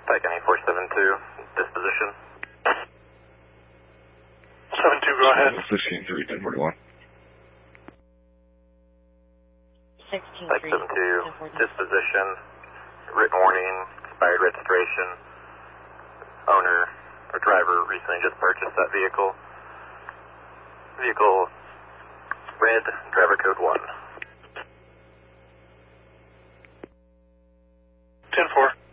Pike County 472, disposition. 72, go ahead. 16-3, 1041. 16-3, Pike 72, disposition, written warning, expired registration, owner or driver recently just purchased that vehicle. Vehicle red, driver code 1. 10-4.